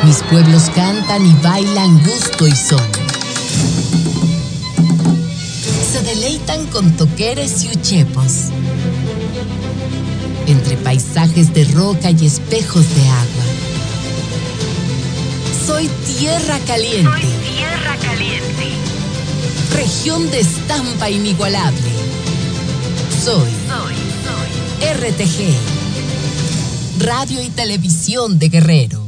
Mis pueblos cantan y bailan gusto y son. Se deleitan con toqueres y uchepos. Entre paisajes de roca y espejos de agua. Soy tierra caliente. Soy tierra caliente. Región de estampa inigualable. Soy RTG. Radio y Televisión de Guerrero.